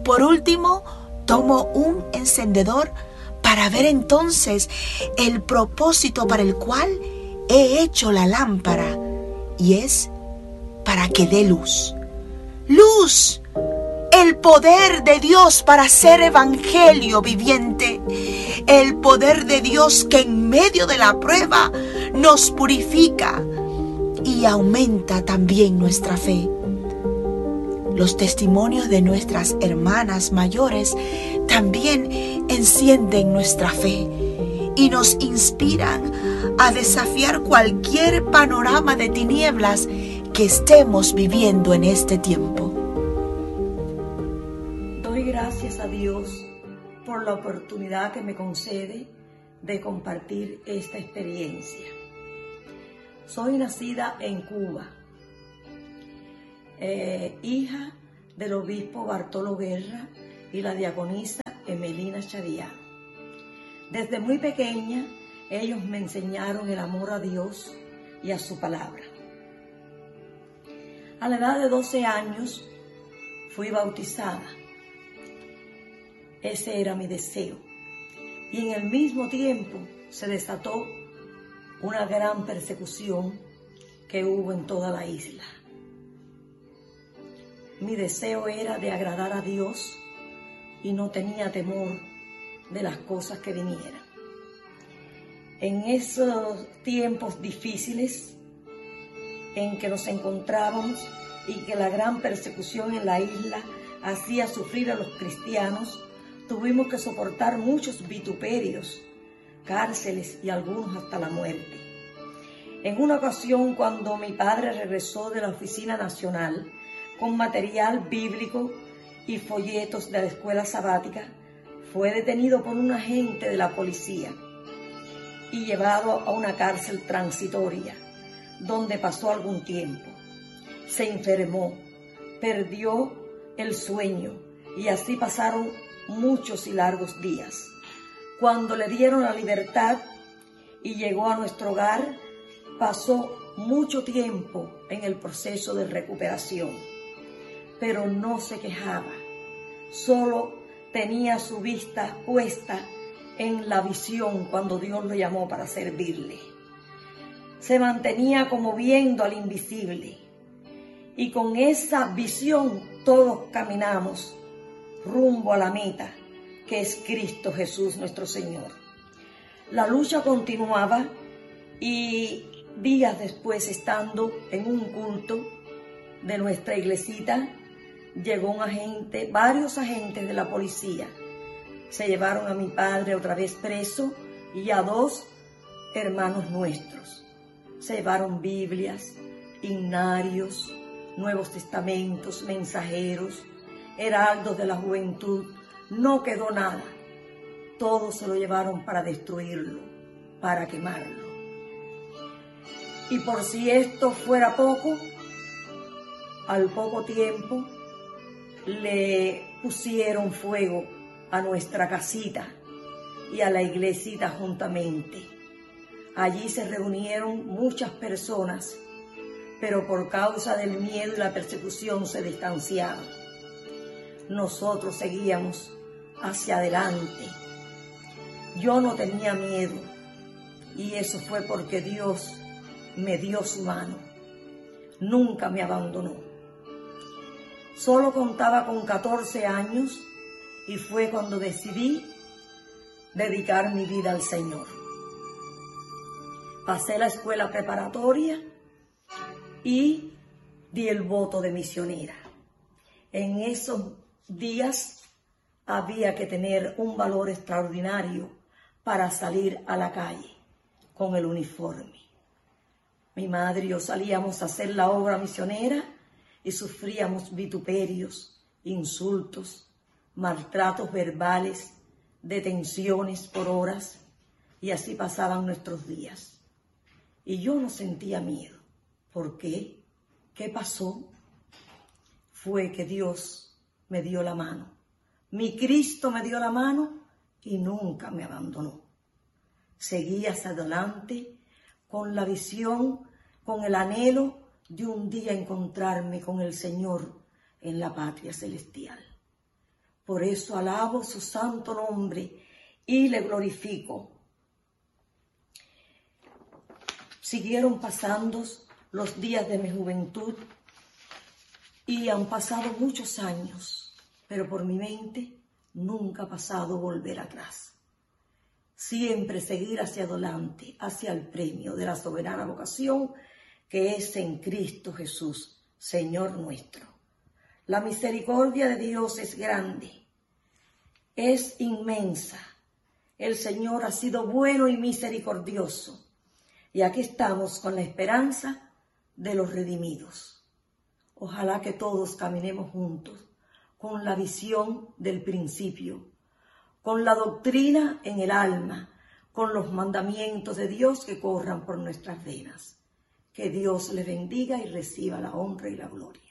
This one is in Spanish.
Por último, tomo un encendedor para ver entonces el propósito para el cual he hecho la lámpara, y es para que dé luz. ¡Luz! El poder de Dios para ser evangelio viviente. El poder de Dios que en medio de la prueba nos purifica y aumenta también nuestra fe. Los testimonios de nuestras hermanas mayores también encienden nuestra fe y nos inspiran a desafiar cualquier panorama de tinieblas que estemos viviendo en este tiempo. Doy gracias a Dios por la oportunidad que me concede de compartir esta experiencia. Soy nacida en Cuba, hija del obispo Bartolo Guerra y la diaconisa Emelina Chadiano. Desde muy pequeña, ellos me enseñaron el amor a Dios y a su palabra. A la edad de 12 años fui bautizada. Ese era mi deseo. Y en el mismo tiempo se desató una gran persecución que hubo en toda la isla. Mi deseo era de agradar a Dios y no tenía temor de las cosas que vinieran. En esos tiempos difíciles en que nos encontrábamos y que la gran persecución en la isla hacía sufrir a los cristianos, tuvimos que soportar muchos vituperios, cárceles y algunos hasta la muerte. En una ocasión, cuando mi padre regresó de la Oficina Nacional con material bíblico y folletos de la escuela sabática, fue detenido por un agente de la policía y llevado a una cárcel transitoria, donde pasó algún tiempo. Se enfermó, perdió el sueño y así pasaron muchos y largos días. Cuando le dieron la libertad y llegó a nuestro hogar, pasó mucho tiempo en el proceso de recuperación, pero no se quejaba, solo tenía su vista puesta en la visión cuando Dios lo llamó para servirle. Se mantenía como viendo al invisible y con esa visión todos caminamos rumbo a la meta, que es Cristo Jesús nuestro Señor. La lucha continuaba y días después, estando en un culto de nuestra iglesita, llegó varios agentes de la policía. Se llevaron a mi padre otra vez preso y a 2 hermanos nuestros. Se llevaron Biblias, himnarios, Nuevos Testamentos, mensajeros, heraldos de la juventud. No quedó nada. Todo se lo llevaron para destruirlo, para quemarlo. Y por si esto fuera poco, al poco tiempo le pusieron fuego a nuestra casita y a la iglesita juntamente. Allí se reunieron muchas personas, pero por causa del miedo y la persecución se distanciaron. Nosotros seguíamos hacia adelante. Yo no tenía miedo y eso fue porque Dios me dio su mano. Nunca me abandonó. Solo contaba con 14 años y fue cuando decidí dedicar mi vida al Señor. Pasé la escuela preparatoria y di el voto de misionera. En esos días había que tener un valor extraordinario para salir a la calle con el uniforme. Mi madre y yo salíamos a hacer la obra misionera y sufríamos vituperios, insultos, maltratos verbales, detenciones por horas, y así pasaban nuestros días. Y yo no sentía miedo. ¿Por qué? ¿Qué pasó? Fue que Dios me dio la mano. Mi Cristo me dio la mano y nunca me abandonó. Seguí hacia adelante con la visión, con el anhelo de un día encontrarme con el Señor en la patria celestial. Por eso alabo su santo nombre y le glorifico. Siguieron pasando los días de mi juventud y han pasado muchos años, pero por mi mente nunca ha pasado volver atrás. Siempre seguir hacia adelante, hacia el premio de la soberana vocación que es en Cristo Jesús, Señor nuestro. La misericordia de Dios es grande, es inmensa. El Señor ha sido bueno y misericordioso. Y aquí estamos con la esperanza de los redimidos. Ojalá que todos caminemos juntos con la visión del principio, con la doctrina en el alma, con los mandamientos de Dios que corran por nuestras venas. Que Dios les bendiga y reciba la honra y la gloria.